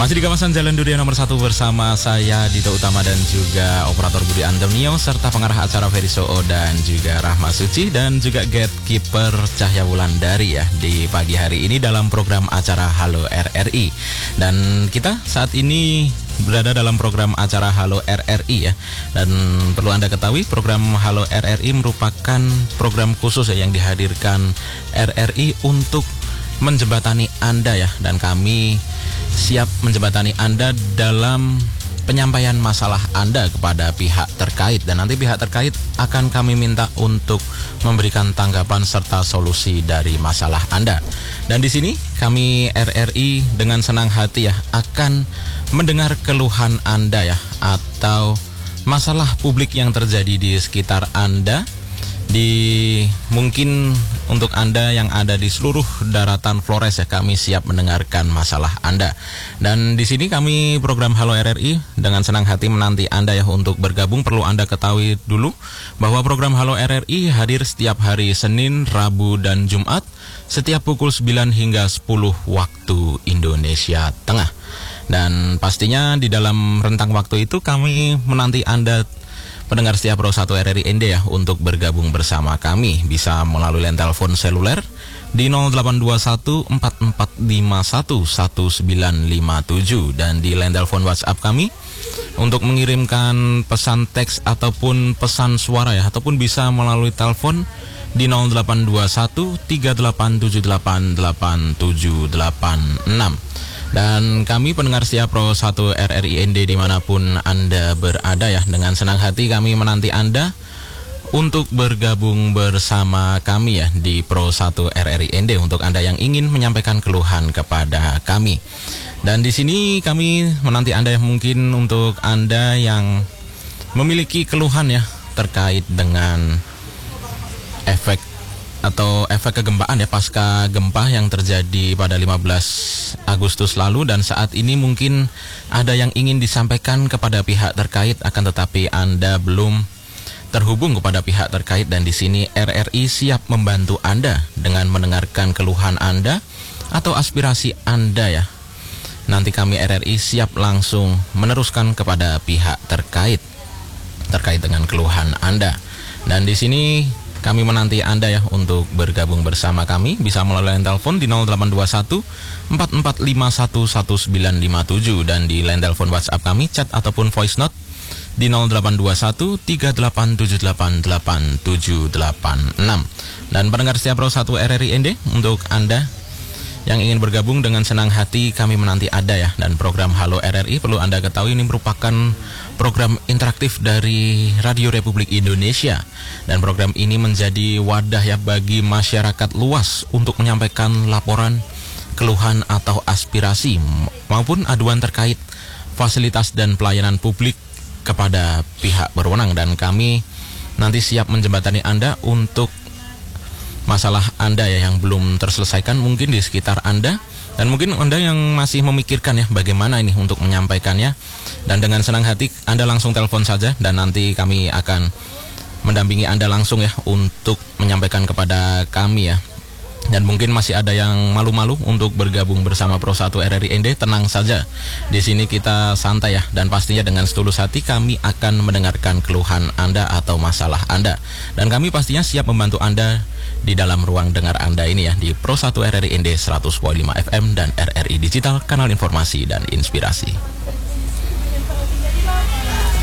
Masih di kawasan Jalan Duria nomor 1 bersama saya Dito Utama dan juga operator Budi Antonio serta pengarah acara Ferry Soo dan juga Rahma Suci dan juga gatekeeper Cahya Wulandari ya di pagi hari ini dalam program acara Halo RRI. Dan kita saat ini berada dalam program acara Halo RRI ya. Dan perlu Anda ketahui program Halo RRI merupakan program khusus ya yang dihadirkan RRI untuk menjembatani Anda ya, dan kami siap menjembatani Anda dalam penyampaian masalah Anda kepada pihak terkait, dan nanti pihak terkait akan kami minta untuk memberikan tanggapan serta solusi dari masalah Anda. Dan di sini kami RRI dengan senang hati ya akan mendengar keluhan Anda ya, atau masalah publik yang terjadi di sekitar Anda. Mungkin untuk Anda yang ada di seluruh daratan Flores ya, kami siap mendengarkan masalah Anda. Dan di sini kami program Halo RRI dengan senang hati menanti Anda ya untuk bergabung. Perlu Anda ketahui dulu bahwa program Halo RRI hadir setiap hari Senin, Rabu, dan Jumat setiap pukul 9 hingga 10 waktu Indonesia Tengah. Dan pastinya di dalam rentang waktu itu kami menanti Anda pendengar setia Pro 1 RRI ND ya untuk bergabung bersama kami. Bisa melalui line telepon seluler di 0821 4451 1957 dan di line telepon WhatsApp kami untuk mengirimkan pesan teks ataupun pesan suara ya, ataupun bisa melalui telepon di 0821 3878 8786. Dan kami pendengar setia Pro 1 RRI ND dimanapun Anda berada ya, dengan senang hati kami menanti Anda untuk bergabung bersama kami ya di Pro 1 RRI ND untuk Anda yang ingin menyampaikan keluhan kepada kami. Dan di sini kami menanti Anda yang mungkin untuk Anda yang memiliki keluhan ya terkait dengan efek kegempaan ya, pasca gempa yang terjadi pada 15 Agustus lalu, dan saat ini mungkin ada yang ingin disampaikan kepada pihak terkait akan tetapi Anda belum terhubung kepada pihak terkait, dan di sini RRI siap membantu Anda dengan mendengarkan keluhan Anda atau aspirasi Anda ya. Nanti kami RRI siap langsung meneruskan kepada pihak terkait dengan keluhan Anda. Dan di sini kami menanti Anda ya untuk bergabung bersama kami. Bisa melalui line telepon di 0821 4451 1957 dan di line telepon WhatsApp kami, chat ataupun voice note di 0821 3878 8786. Dan pendengar setia Pro 1 RRI ND, untuk Anda yang ingin bergabung dengan senang hati kami menanti Anda ya. Dan program Halo RRI perlu Anda ketahui ini merupakan program interaktif dari Radio Republik Indonesia, dan program ini menjadi wadah ya bagi masyarakat luas untuk menyampaikan laporan, keluhan atau aspirasi maupun aduan terkait fasilitas dan pelayanan publik kepada pihak berwenang. Dan kami nanti siap menjembatani Anda untuk masalah Anda ya yang belum terselesaikan mungkin di sekitar Anda, dan mungkin Anda yang masih memikirkan ya bagaimana ini untuk menyampaikannya. Dan dengan senang hati Anda langsung telepon saja, dan nanti kami akan mendampingi Anda langsung ya untuk menyampaikan kepada kami ya. Dan mungkin masih ada yang malu-malu untuk bergabung bersama Pro 1 RRI ND, tenang saja. Di sini kita santai ya, dan pastinya dengan setulus hati kami akan mendengarkan keluhan Anda atau masalah Anda. Dan kami pastinya siap membantu Anda di dalam ruang dengar Anda ini ya di Pro 1 RRI ND 100.5 FM dan RRI Digital, kanal informasi dan inspirasi.